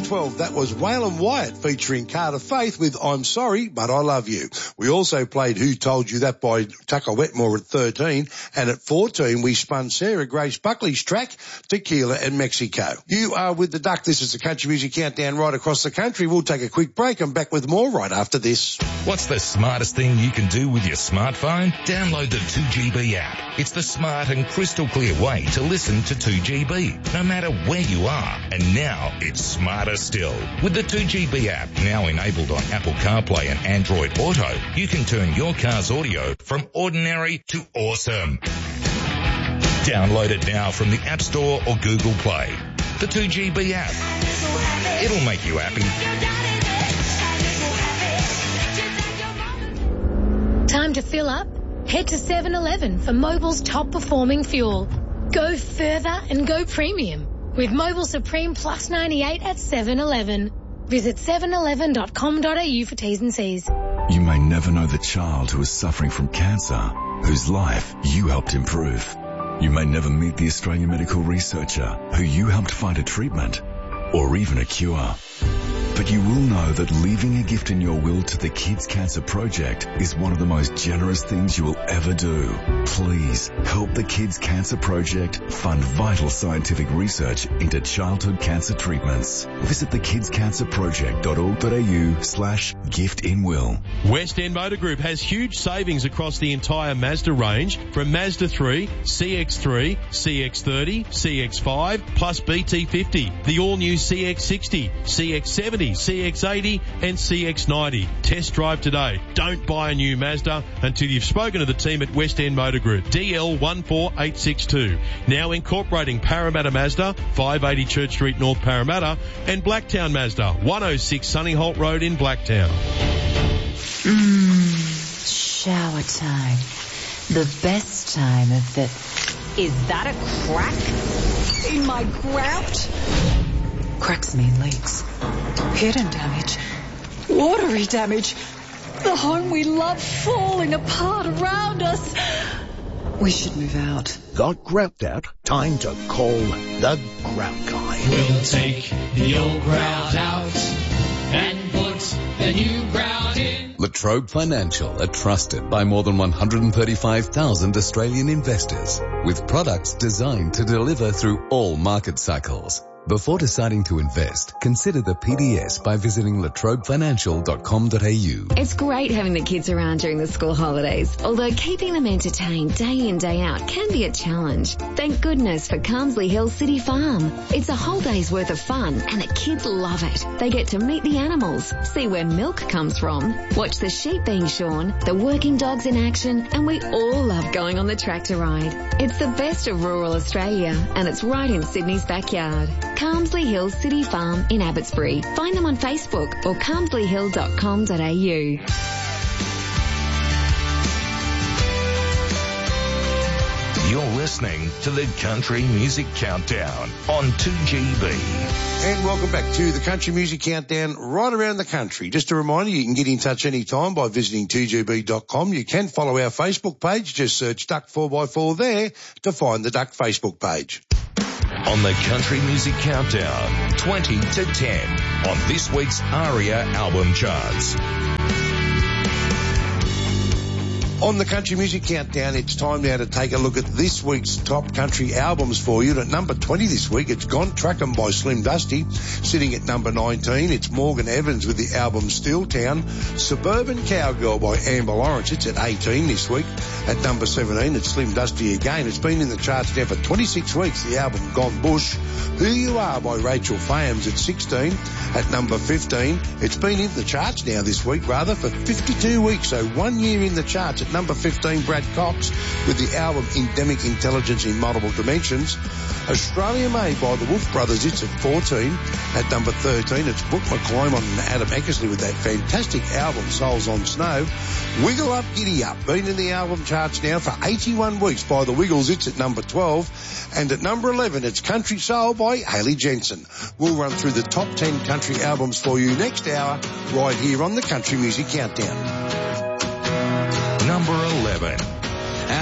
12, that was Waylon Wyatt featuring Carter Faith with I'm Sorry, But I Love You. We also played Who Told You That by Tucker Wetmore at 13, and at 14 we spun Sarah Grace Buckley's track, Tequila and Mexico. You are with the Duck. This is the Country Music Countdown right across the country. We'll take a quick break. I'm back with more right after this. What's the smartest thing you can do with your smartphone? Download the 2GB app. It's the smart and crystal clear way to listen to 2GB, no matter where you are. And now it's smarter still. With the 2GB app now enabled on Apple CarPlay and Android Auto, you can turn your car's audio from ordinary to awesome. Download it now from the App Store or Google Play. The 2GB app. It'll make you happy. Time to fill up? Head to 7-Eleven for Mobil's top performing fuel. Go further and go premium with Mobil Supreme Plus 98 at 7-Eleven. Visit 7eleven.com.au for T's and C's. You may never know the child who is suffering from cancer, whose life you helped improve. You may never meet the Australian medical researcher who you helped find a treatment or even a cure. But you will know that leaving a gift in your will to the Kids Cancer Project is one of the most generous things you will ever do. Please help the Kids Cancer Project fund vital scientific research into childhood cancer treatments. Visit thekidscancerproject.org.au/giftinwill. West End Motor Group has huge savings across the entire Mazda range from Mazda 3, CX-3, CX-30, CX-5 plus BT50, the all-new CX-60, CX-70, CX-80 and CX-90. Test drive today. Don't buy a new Mazda until you've spoken to the team at West End Motor Group. DL14862. Now incorporating Parramatta Mazda, 580 Church Street, North Parramatta, and Blacktown Mazda, 106 Sunnyholt Road in Blacktown. Shower time. The best time of the... Is that a crack in my grout? Cracks mean leaks. Hidden damage. Watery damage. The home we love falling apart around us. We should move out. Got grout out? Time to call the Grout Guy. We'll take the old grout out and put the new grout in. Latrobe Financial are trusted by more than 135,000 Australian investors with products designed to deliver through all market cycles. Before deciding to invest, consider the PDS by visiting latrobefinancial.com.au. It's great having the kids around during the school holidays, although keeping them entertained day in, day out can be a challenge. Thank goodness for Carmsley Hill City Farm. It's a whole day's worth of fun and the kids love it. They get to meet the animals, see where milk comes from, watch the sheep being shorn, the working dogs in action, and we all love going on the tractor ride. It's the best of rural Australia and it's right in Sydney's backyard. Carmsley Hill City Farm in Abbotsbury. Find them on Facebook or carmsleyhill.com.au. You're listening to the Country Music Countdown on 2GB. And welcome back to the Country Music Countdown right around the country. Just a reminder, you can get in touch anytime by visiting 2GB.com. You can follow our Facebook page. Just search Duck 4x4 there to find the Duck Facebook page. On the Country Music Countdown, 20 to 10 on this week's ARIA album charts. On the Country Music Countdown, it's time now to take a look at this week's top country albums for you. At number 20 this week, it's Gone Truckin' by Slim Dusty. Sitting at number 19, it's Morgan Evans with the album Steel Town. Suburban Cowgirl by Amber Lawrence. It's at 18 this week. At number 17, it's Slim Dusty again. It's been in the charts now for 26 weeks. The album Gone Bush. Who You Are by Rachel Fahms at 16. At number 15, it's been in the charts now this week, rather, for 52 weeks. So 1 year in the charts. At number 15, Brad Cox with the album Endemic Intelligence in Multiple Dimensions. Australia Made by the Wolf Brothers, it's at 14. At number 13, it's Brooke McClymont and Adam Eckersley with that fantastic album Souls on Snow. Wiggle Up, Giddy Up, been in the album charts now for 81 weeks by the Wiggles, it's at number 12. And at number 11, it's Country Soul by Hayley Jensen. We'll run through the top 10 country albums for you next hour, right here on the Country Music Countdown. Number 11.